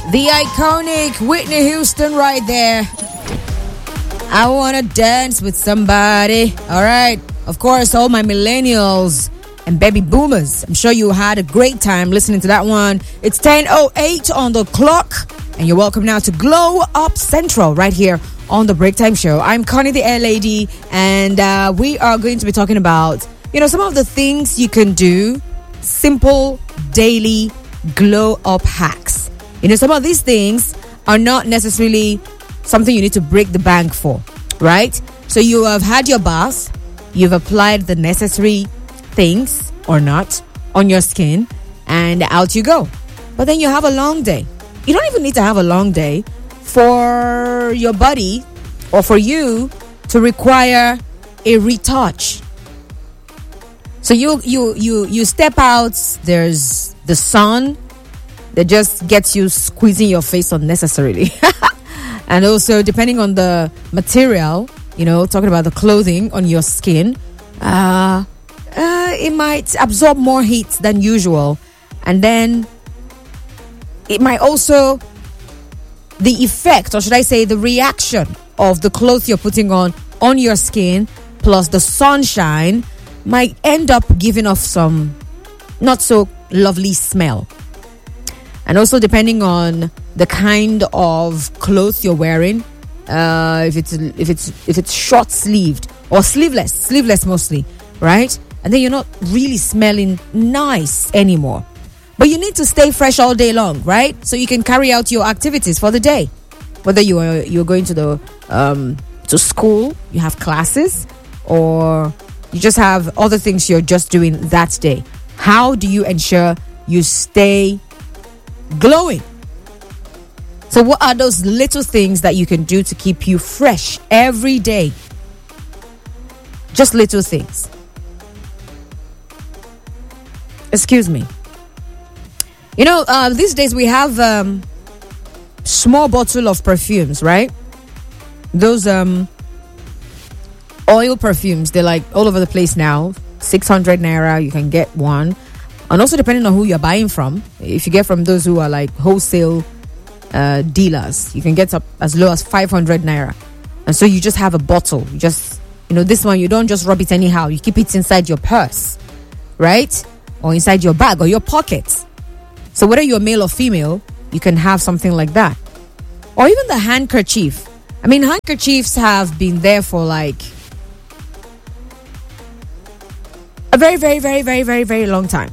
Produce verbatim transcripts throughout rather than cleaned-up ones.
The iconic Whitney Houston right there. I wanna dance with somebody. All right. Of course, all my millennials and baby boomers, I'm sure you had a great time listening to that one. It's ten oh eight on the clock, and you're welcome now to Glow Up Central right here on the Break Time Show. I'm Connie the Air Lady, and uh, we are going to be talking about, you know, some of the things you can do, simple daily glow up hacks. You know, some of these things are not necessarily something you need to break the bank for, right? So you have had your bath, you've applied the necessary things or not on your skin, and out you go. But then you have a long day. You don't even need to have a long day for your body or for you to require a retouch. So you you you you step out, there's the sun that just gets you squeezing your face unnecessarily. And also, depending on the material, you know, talking about the clothing on your skin, uh Uh, it might absorb more heat than usual, and then it might also, the effect, or should I say the reaction of the clothes you're putting on on your skin plus the sunshine might end up giving off some not so lovely smell. And also, depending on the kind of clothes you're wearing, uh, if it's if it's if it's short sleeved or sleeveless, sleeveless mostly, right? And then you're not really smelling nice anymore. But you need to stay fresh all day long, right? So you can carry out your activities for the day. Whether you are you're going to the um, to school, you have classes, or you just have other things you're just doing that day. How do you ensure you stay glowing? So what are those little things that you can do to keep you fresh every day? Just little things. Excuse me. You know, uh, these days we have um, small bottle of perfumes, right? Those um, oil perfumes, they're like all over the place now. six hundred naira, you can get one. And also depending on who you're buying from. If you get from those who are like wholesale uh, dealers, you can get up as low as five hundred naira. And so you just have a bottle. You just, you know, this one, you don't just rub it anyhow. You keep it inside your purse, right? Or inside your bag or your pocket. So whether you're male or female, you can have something like that. Or even the handkerchief. I mean, handkerchiefs have been there for like a very, very, very, very, very, very long time.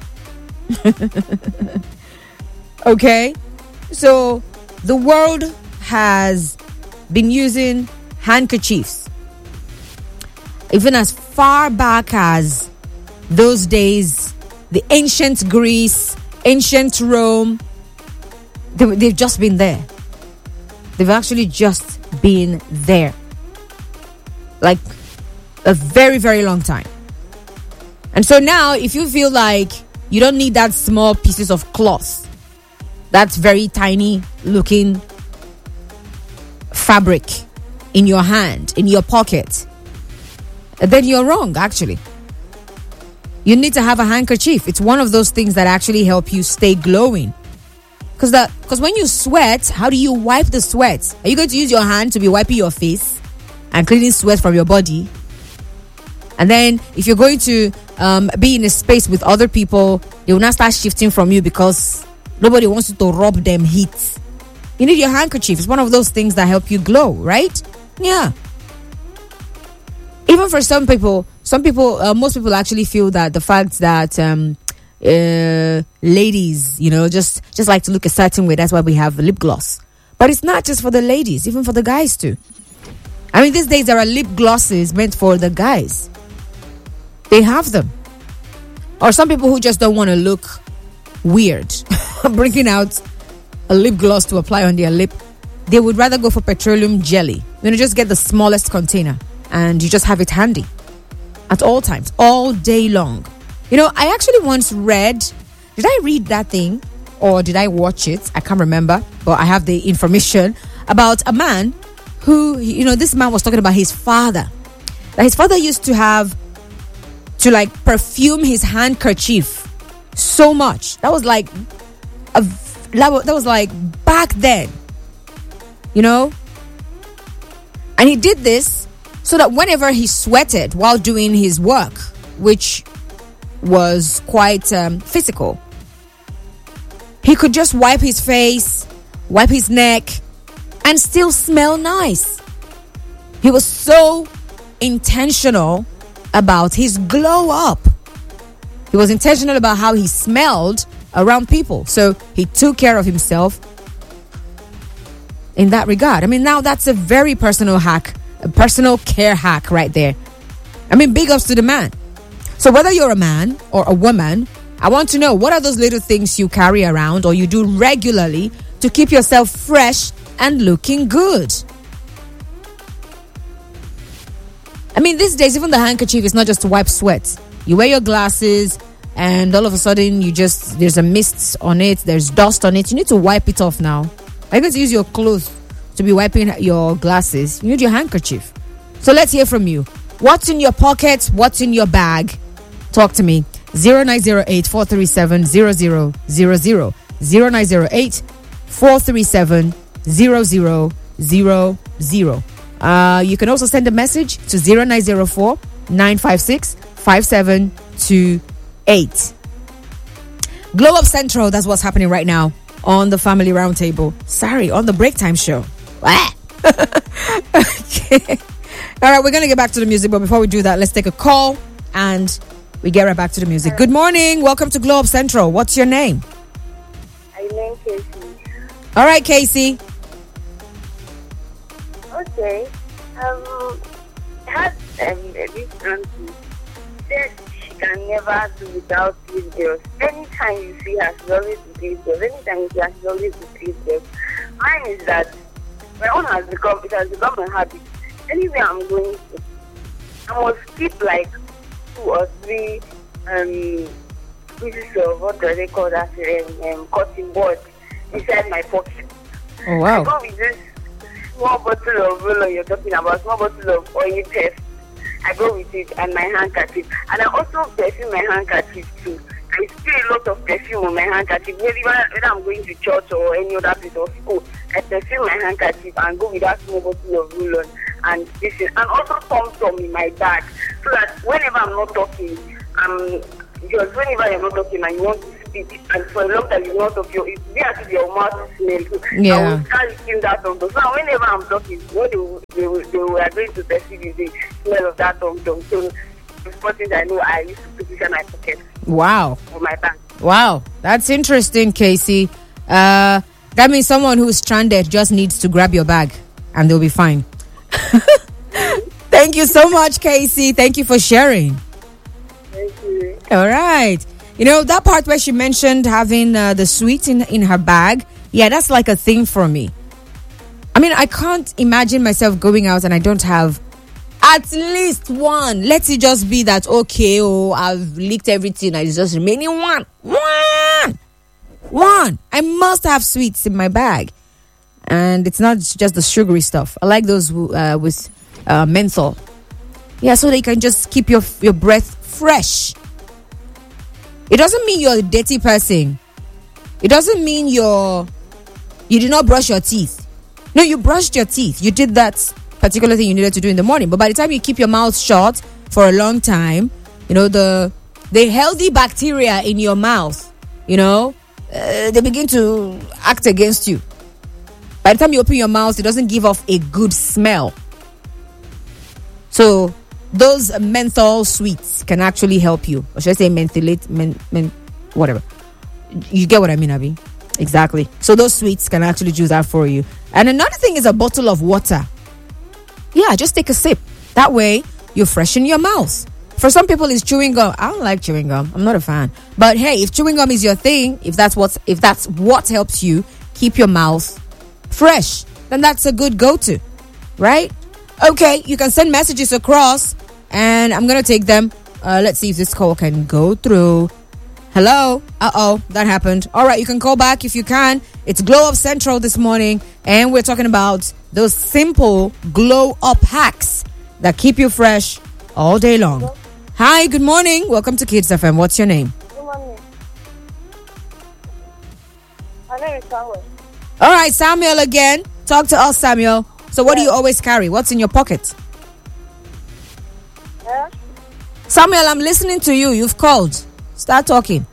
Okay? So the world has been using handkerchiefs even as far back as those days, the ancient Greece, ancient Rome. They, they've just been there. They've actually just been there. Like a very, very long time. And so now, if you feel like you don't need that small pieces of cloth, that's very tiny looking fabric in your hand, in your pocket, then you're wrong, actually. You need to have a handkerchief. It's one of those things that actually help you stay glowing. Because that, because when you sweat, how do you wipe the sweat? Are you going to use your hand to be wiping your face and cleaning sweat from your body? And then if you're going to um, be in a space with other people, they will not start shifting from you because nobody wants you to rub them heat. You need your handkerchief. It's one of those things that help you glow, right? Yeah. Even for some people, some people, uh, most people actually feel that the fact that um, uh, ladies, you know, just, just like to look a certain way, that's why we have lip gloss. But it's not just for the ladies, even for the guys too. I mean, these days there are lip glosses meant for the guys. They have them. Or some people who just don't want to look weird, bringing out a lip gloss to apply on their lip. They would rather go for petroleum jelly. You know, just get the smallest container and you just have it handy at all times, all day long. You know, I actually once read, did I read that thing or did I watch it? I can't remember, but I have the information about a man who, you know, this man was talking about his father. That his father used to have to like perfume his handkerchief so much. That was like a that was like back then. You know? And he did this so that whenever he sweated while doing his work, which was quite um, physical, he could just wipe his face, wipe his neck, and still smell nice. He was so intentional about his glow up. He was intentional about how he smelled around people. So he took care of himself in that regard. I mean, now that's a very personal hack, a personal care hack right there. I mean, big ups to the man. So whether you're a man or a woman, I want to know, what are those little things you carry around or you do regularly to keep yourself fresh and looking good? I mean, these days, even the handkerchief is not just to wipe sweat. You wear your glasses and all of a sudden you just, there's a mist on it, there's dust on it. You need to wipe it off now. Are you going to use your clothes to be wiping your glasses? You need your handkerchief. So let's hear from you. What's in your pocket? What's in your bag? Talk to me. zero nine zero eight, four three seven, zero zero zero zero. zero nine zero eight, four three seven, zero zero zero zero. Uh, you can also send a message to zero nine zero four, nine five six, five seven two eight. Glow Up Central, that's what's happening right now on the Family Roundtable. Sorry, on the Break Time Show. Okay. All right, we're going to get back to the music, but before we do that, let's take a call and we get right back to the music. Good morning. Welcome to Glow Up Central. What's your name? My name is Casey. All right, Casey. Okay. Um, I had um, a big auntie. Said she can never do without lip gloss. Anytime you see her, she's always with lip gloss. Anytime you see her, she's always with lip gloss. Mine is that my own has become, it has become a habit. Anywhere I'm going to, I must keep like two or three um pieces of, what do they call that, um, um, cotton board inside my pocket. Oh, wow. I go with this small bottle of roller you're talking about, small bottle of oil paste. I go with it and my handkerchief. And I also perfume my handkerchief too. I spray a lot of perfume on my handkerchief. Maybe when I'm going to church or any other place or school, I perfume my handkerchief and go with that small bottle of roller and this is, and also Tom Tom in my bag, so that whenever I'm not talking, um, because whenever you're not talking and you want to speak, and for a long time you not talk, it's as if your mouth smells. Yeah. I will start licking that Tom Tom. So now whenever I'm talking, what they will, they will, they will agree to perceive is the smell of that Tom Tom. So the first thing I know, I used to put it in my pocket. Wow. Or my bag. Wow. That's interesting, Casey. Uh, that means someone who's stranded just needs to grab your bag and they'll be fine. Thank you so much, Casey. Thank you for sharing. Thank you. All right. You know, that part where she mentioned having uh, the sweets in, in her bag, yeah, that's like a thing for me. I mean, I can't imagine myself going out and I don't have at least one. Let it just be that, okay, oh, I've licked everything. I just remaining one. One. One. I must have sweets in my bag. And it's not just the sugary stuff. I like those uh, with uh, menthol. Yeah, so that you can just keep your your breath fresh. It doesn't mean you're a dirty person. It doesn't mean you're you did not brush your teeth. No, you brushed your teeth. You did that particular thing you needed to do in the morning. But by the time you keep your mouth shut for a long time, you know, the the healthy bacteria in your mouth, you know, uh, they begin to act against you. By the time you open your mouth, it doesn't give off a good smell. So those menthol sweets can actually help you. Or should I say mentholate, men, men, whatever. You get what I mean, Abby? Exactly. So those sweets can actually do that for you. And another thing is a bottle of water. Yeah, just take a sip. That way, you freshen your mouth. For some people, it's chewing gum. I don't like chewing gum. I'm not a fan. But hey, if chewing gum is your thing, if that's what, if that's what helps you keep your mouth fresh, then that's a good go-to, right? Okay, you can send messages across and I'm gonna take them. Uh, let's see if this call can go through. Hello. Uh-oh, that happened. All right, you can call back if you can. It's Glow Up Central this morning and we're talking about those simple glow up hacks that keep you fresh all day long. Hello? Hi, good morning. Welcome to Kids F M. What's your name? Good morning. My name is Samuel. All right, Samuel again. Talk to us, Samuel. So what do you always carry? What's in your pocket? Yeah. Samuel, I'm listening to you. You've called. Start talking.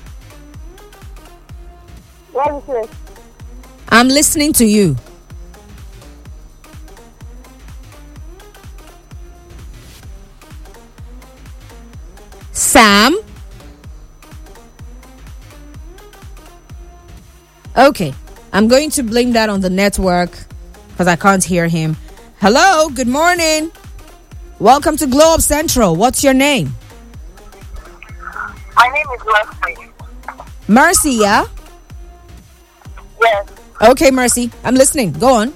What is it? I'm listening to you. Sam? Okay. I'm going to blame that on the network because I can't hear him. Hello, good morning. Welcome to Globe Central. What's your name? My name is Mercy. Mercy, yeah? Yes. Okay, Mercy. I'm listening. Go on.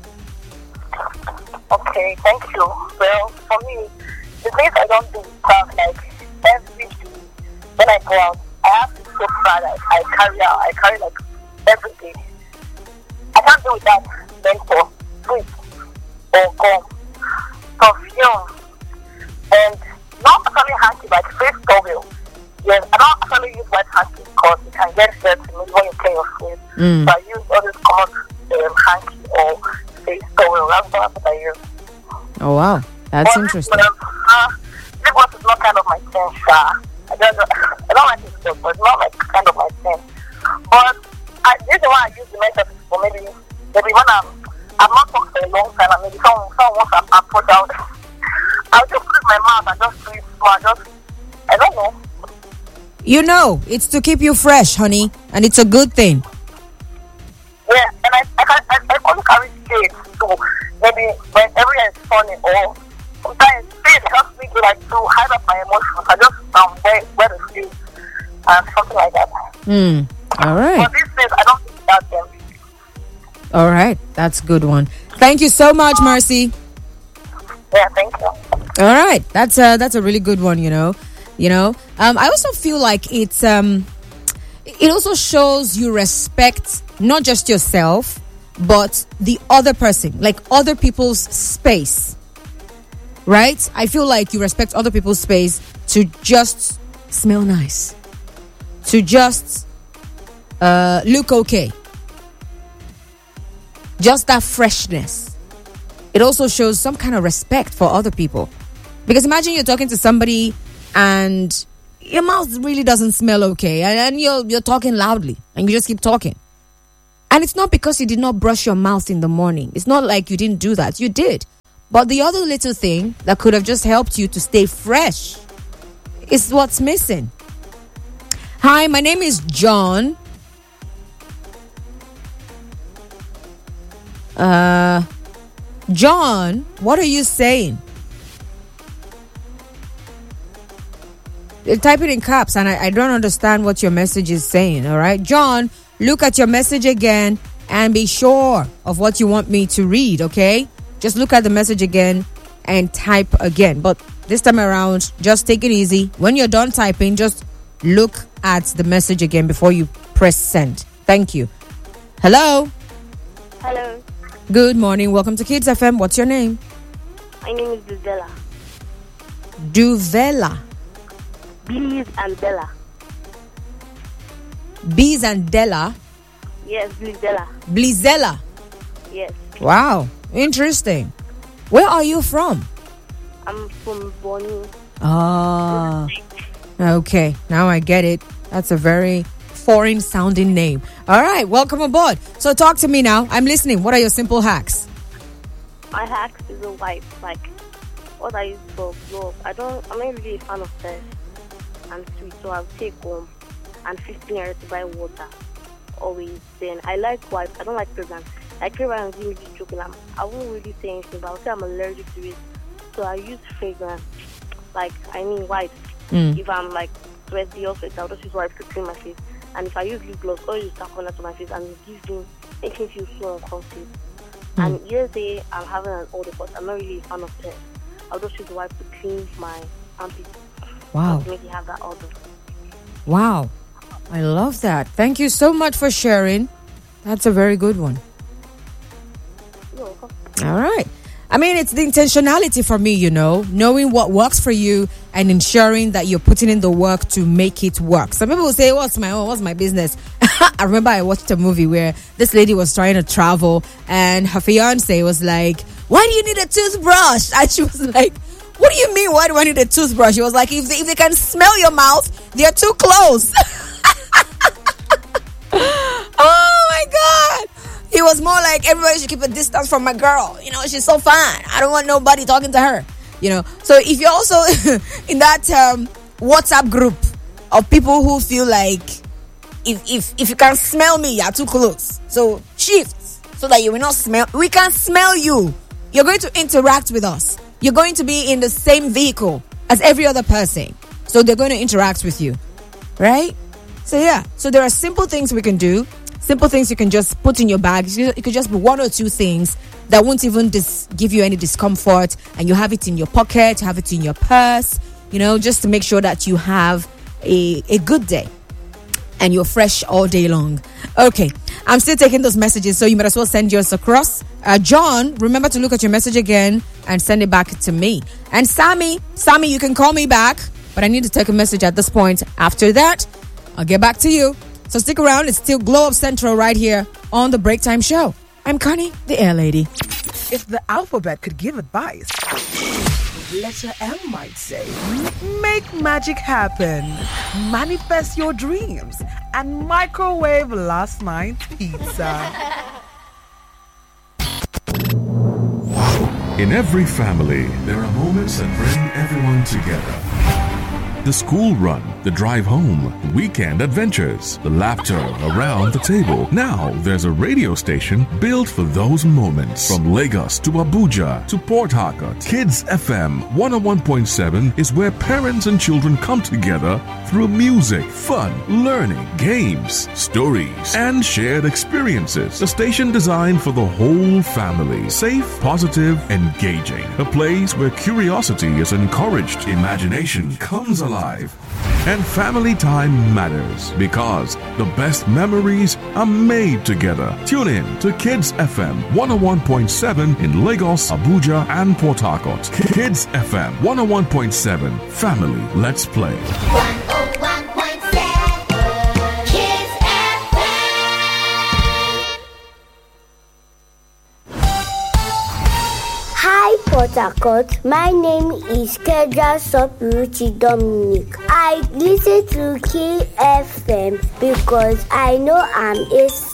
Okay, thank you. Well, for me, the things I don't do stuff like every day when I go out, I have to so far that I carry out, I carry like every day. I can't do without mentor, sweet, or gum, perfume, and not actually hanky like face towel. Yes, I don't actually use white hanky because it can get dirty maybe when you clean your face. Mm. So I use all this common um, hanky or face towel. That's what I use. Oh, wow. That's But interesting. This, uh, this one is not kind of my thing, sir. I don't, I don't like it, so, but it's not like kind of my thing. But I, this is why I use the method for maybe, maybe when I'm, I'm not talking for a long time, and maybe someone, someone wants to approach out, I'll just close my mouth and just do it small, just, I don't know. You know, it's to keep you fresh, honey, and it's a good thing. Yeah, and I, I, can, I, I also carry shades, so maybe when everything is funny, or sometimes shades helps me to like to hide up my emotions. I just um wear, wear the shades and something like that. Hmm. All right. But these days, I don't think about them. All right. That's a good one. Thank you so much, Mercy. Yeah, thank you. All right. That's a, that's a really good one, you know. You know, um, I also feel like it's um, it also shows you respect not just yourself, but the other person, like other people's space, right? I feel like you respect other people's space to just smell nice, to just uh, look okay, just that freshness. It also shows some kind of respect for other people, because imagine you're talking to somebody and your mouth really doesn't smell okay, and, and you're you're talking loudly, and you just keep talking. And it's not because you did not brush your mouth in the morning. It's not like you didn't do that. You did. But the other little thing that could have just helped you to stay fresh is what's missing. Hi, my name is John. Uh, John, what are you saying? Type it in caps, and I, I don't understand what your message is saying. All right, John, look at your message again and be sure of what you want me to read. Okay, just look at the message again and type again. But this time around, just take it easy. When you're done typing, just look at the message again before you press send. Thank you. Hello. Hello. Good morning. Welcome to Kids F M. What's your name? My name is Duvella. Duvella. Bees and Bella. Bees and Della. Yes, Blizella. Blizella. Yes. Wow. Interesting. Where are you from? I'm from Bonny. Ah. Okay. Now I get it. That's a very foreign sounding name. All right. Welcome aboard. So talk to me now. I'm listening. What are your simple hacks? My hack is a wipe. Like, what I use for glow. I don't, I'm not really a fan of this and sweet, so I'll take home and fifteen hours to buy water always. Then I like wipes. I don't like fragrance. I crave and give me the chocolate. I'm, I won't really say anything, but I'll say I'm allergic to it. So I use fragrance. Like, I mean wipes. Mm. If I'm like sweaty or sweaty, I'll just use wipes to clean my face. And if I use lip gloss, I'll use tampon to my face, and it gives me, makes me feel so uncomfortable. Mm. And either say I'm having an odor, but I'm not really a fan of tests. I'll just use the wipe to clean my armpit. Wow. To make it have that odor. Wow. I love that. Thank you so much for sharing. That's a very good one. You're welcome. All right. I mean, it's the intentionality for me, you know, knowing what works for you and ensuring that you're putting in the work to make it work. Some people will say, what's my own? What's my business? I remember I watched a movie where this lady was trying to travel and her fiance was like, why do you need a toothbrush? And she was like, what do you mean, why do I need a toothbrush? He was like, if they, if they can smell your mouth, they're too close. Oh my God. He was more like, everybody should keep a distance from my girl. You know, she's so fine. I don't want nobody talking to her. You know, so if you're also in that um, WhatsApp group of people who feel like if, if, if you can smell me, you're too close. So shift so that you will not smell. We can smell you. You're going to interact with us. You're going to be in the same vehicle as every other person. So they're going to interact with you. Right? So yeah. So there are simple things we can do. Simple things you can just put in your bag. It could just be one or two things that won't even dis- give you any discomfort. And you have it in your pocket. You have it in your purse. You know, just to make sure that you have a, a good day. And you're fresh all day long. Okay. I'm still taking those messages, so you might as well send yours across. Uh, John, remember to look at your message again and send it back to me. And Sammy, Sammy, you can call me back, but I need to take a message at this point. After that, I'll get back to you. So stick around. It's still Glow Up Central right here on the Break Time Show. I'm Connie, the Air Lady. If the alphabet could give advice, letter M might say, make magic happen, manifest your dreams, and microwave last night's pizza. In every family, there are moments that bring everyone together. The school run, the drive home, weekend adventures, the laughter around the table. Now there's a radio station built for those moments. From Lagos to Abuja to Port Harcourt, Kids F M one oh one point seven is where parents and children come together through music, fun, learning, games, stories, and shared experiences. A station designed for the whole family. Safe, positive, engaging. A place where curiosity is encouraged, imagination comes alive. And family time matters because the best memories are made together. Tune in to Kids F M one oh one point seven in Lagos, Abuja, and Port Harcourt. Kids F M one oh one point seven. Family, let's play. Port Harcourt. My name is Kedra Sopuruchi Dominic. I listen to K F M because I know I'm a